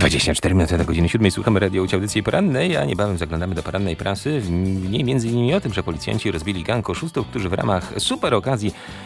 24 minuty do godziny 7. Słuchamy radio audycji porannej, a niebawem zaglądamy do porannej prasy. W niej m.in. o tym, że policjanci rozbili gang oszustów, którzy w ramach super okazji